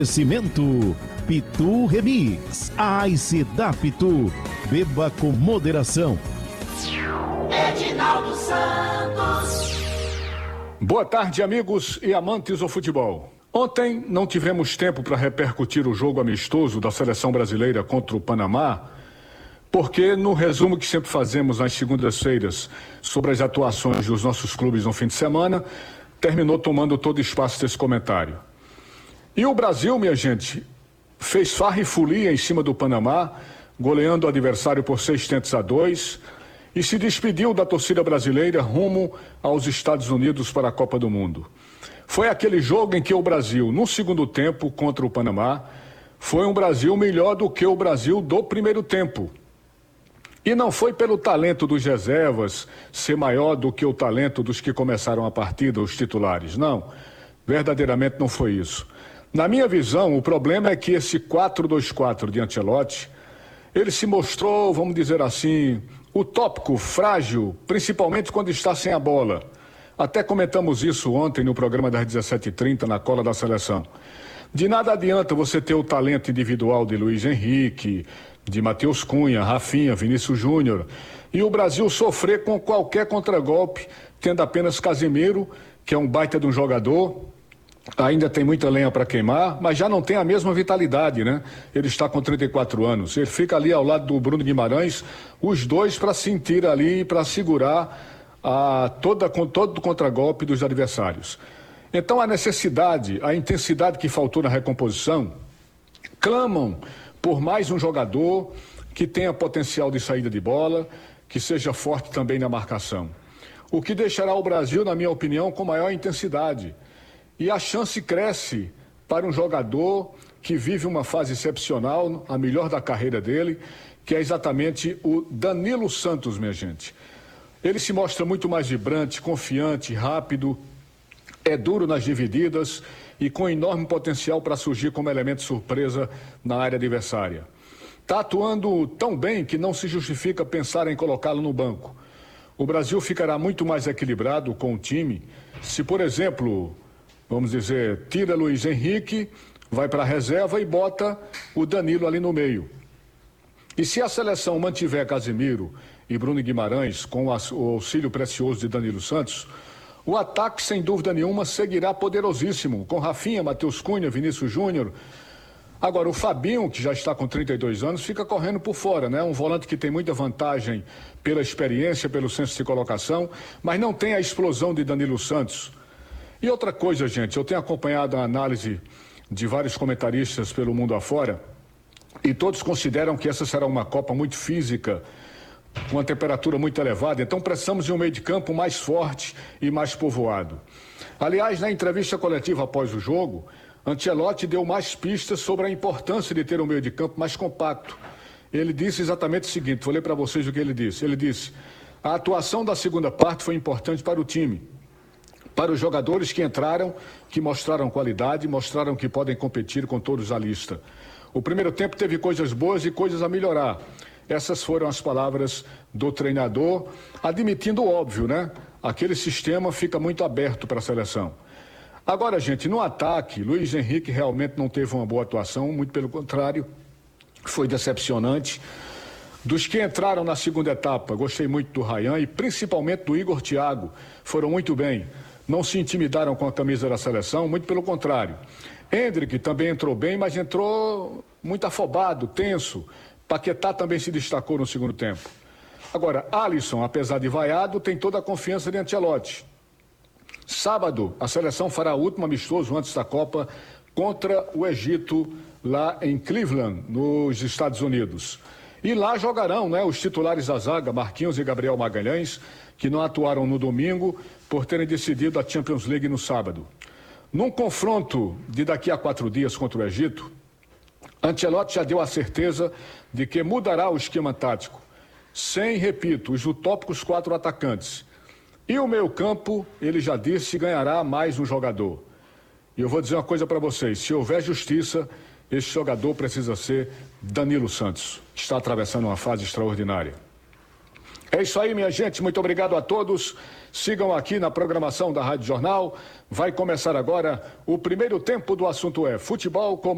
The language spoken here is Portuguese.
Oferecimento Pitu Remix. A Ice da Pitu. Beba com moderação. Edinaldo Santos. Boa tarde, amigos e amantes do futebol. Ontem não tivemos tempo para repercutir o jogo amistoso da seleção brasileira contra o Panamá, porque no resumo que sempre fazemos nas segundas-feiras sobre as atuações dos nossos clubes no fim de semana, terminou tomando todo o espaço desse comentário. E o Brasil, minha gente, fez farra e folia em cima do Panamá, goleando o adversário por 6-2 e se despediu da torcida brasileira rumo aos Estados Unidos para a Copa do Mundo. Foi aquele jogo em que o Brasil, no segundo tempo contra o Panamá, foi um Brasil melhor do que o Brasil do primeiro tempo. E não foi pelo talento dos reservas ser maior do que o talento dos que começaram a partida, os titulares. Não, verdadeiramente não foi isso. Na minha visão, o problema é que esse 4-2-4 de Ancelotti, ele se mostrou, vamos dizer assim, utópico, frágil, principalmente quando está sem a bola. Até comentamos isso ontem no programa das 17h30, na cola da seleção. De nada adianta você ter o talento individual de Luiz Henrique, de Matheus Cunha, Rafinha, Vinícius Júnior, e o Brasil sofrer com qualquer contragolpe, tendo apenas Casemiro, que é um baita de um jogador. Ainda tem muita lenha para queimar, mas já não tem a mesma vitalidade, né? Ele está com 34 anos. Ele fica ali ao lado do Bruno Guimarães, os dois para sentir ali, para segurar todo o contragolpe dos adversários. Então a necessidade, a intensidade que faltou na recomposição, clamam por mais um jogador que tenha potencial de saída de bola, que seja forte também na marcação. O que deixará o Brasil, na minha opinião, com maior intensidade. E a chance cresce para um jogador que vive uma fase excepcional, a melhor da carreira dele, que é exatamente o Danilo Santos, minha gente. Ele se mostra muito mais vibrante, confiante, rápido, é duro nas divididas e com enorme potencial para surgir como elemento surpresa na área adversária. Está atuando tão bem que não se justifica pensar em colocá-lo no banco. O Brasil ficará muito mais equilibrado com o time se, por exemplo, vamos dizer, tira Luiz Henrique, vai para a reserva e bota o Danilo ali no meio. E se a seleção mantiver Casemiro e Bruno Guimarães com o auxílio precioso de Danilo Santos, o ataque, sem dúvida nenhuma, seguirá poderosíssimo, com Rafinha, Matheus Cunha, Vinícius Júnior. Agora, o Fabinho, que já está com 32 anos, fica correndo por fora, né? Um volante que tem muita vantagem pela experiência, pelo senso de colocação, mas não tem a explosão de Danilo Santos. E outra coisa, gente, eu tenho acompanhado a análise de vários comentaristas pelo mundo afora e todos consideram que essa será uma Copa muito física, com uma temperatura muito elevada, então precisamos de um meio de campo mais forte e mais povoado. Aliás, na entrevista coletiva após o jogo, Ancelotti deu mais pistas sobre a importância de ter um meio de campo mais compacto. Ele disse exatamente o seguinte, vou ler para vocês o que ele disse. Ele disse, a atuação da segunda parte foi importante para o time. Para os jogadores que entraram, que mostraram qualidade, mostraram que podem competir com todos da lista. O primeiro tempo teve coisas boas e coisas a melhorar. Essas foram as palavras do treinador, admitindo o óbvio, né? Aquele sistema fica muito aberto para a seleção. Agora, gente, no ataque, Luiz Henrique realmente não teve uma boa atuação, muito pelo contrário, foi decepcionante. Dos que entraram na segunda etapa, gostei muito do Ryan e principalmente do Igor Thiago, foram muito bem. Não se intimidaram com a camisa da seleção, muito pelo contrário. Endrick também entrou bem, mas entrou muito afobado, tenso. Paquetá também se destacou no segundo tempo. Agora, Alisson, apesar de vaiado, tem toda a confiança de Ancelotti. Sábado, a seleção fará o último amistoso antes da Copa contra o Egito, lá em Cleveland, nos Estados Unidos. E lá jogarão, né, os titulares da zaga, Marquinhos e Gabriel Magalhães, que não atuaram no domingo por terem decidido a Champions League no sábado. Num confronto de daqui a 4 dias contra o Egito, Ancelotti já deu a certeza de que mudará o esquema tático, sem, repito, os utópicos 4 atacantes. E o meio-campo, ele já disse, ganhará mais um jogador. E eu vou dizer uma coisa para vocês, se houver justiça, esse jogador precisa ser Danilo Santos, que está atravessando uma fase extraordinária. É isso aí, minha gente. Muito obrigado a todos. Sigam aqui na programação da Rádio Jornal. Vai começar agora o primeiro tempo do assunto é futebol com